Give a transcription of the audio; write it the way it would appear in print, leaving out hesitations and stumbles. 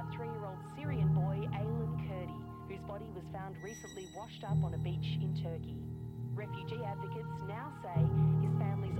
about 3-year-old Syrian boy Aylan Kurdi, whose body was found recently washed up on a beach in Turkey. Refugee advocates now say his family's